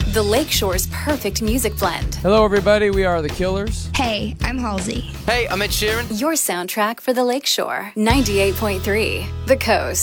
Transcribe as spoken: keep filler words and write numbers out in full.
The Lakeshore's perfect music blend. Hello, everybody. We are The Killers. Hey, I'm Halsey. Hey, I'm Ed Sheeran. Your soundtrack for the Lakeshore. ninety-eight point three The Coast.